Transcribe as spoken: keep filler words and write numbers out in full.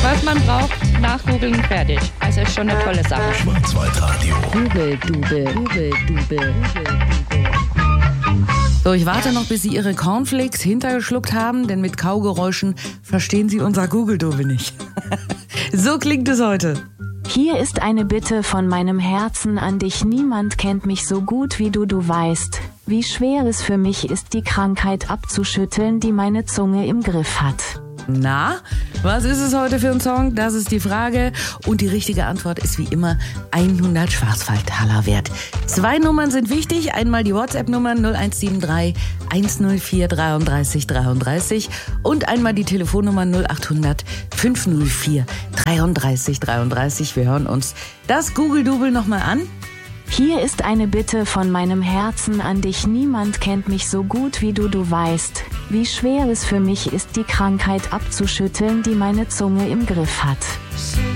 Was man braucht, nachgoogeln, fertig. Also ist schon eine tolle Sache. Schwarzwaldradio. Google, Dubel, Google, Dubel. So, ich warte noch, bis Sie Ihre Cornflakes hintergeschluckt haben, denn mit Kaugeräuschen verstehen Sie unser Google-Dubel nicht. So klingt es heute. Hier ist eine Bitte von meinem Herzen an dich. Niemand kennt mich so gut wie du, du weißt, wie schwer es für mich ist, die Krankheit abzuschütteln, die meine Zunge im Griff hat. Na, was ist es heute für ein Song? Das ist die Frage. Und die richtige Antwort ist wie immer hundert Schwarzwaldtaler wert. Zwei Nummern sind wichtig. Einmal die WhatsApp-Nummer null eins sieben drei eins null vier drei drei drei drei und einmal die Telefonnummer null acht hundert fünf null vier drei drei drei drei. Wir hören uns das Google-Dubel nochmal an. Hier ist eine Bitte von meinem Herzen an dich. Niemand kennt mich so gut wie du, du weißt, wie schwer es für mich ist, die Krankheit abzuschütteln, die meine Zunge im Griff hat.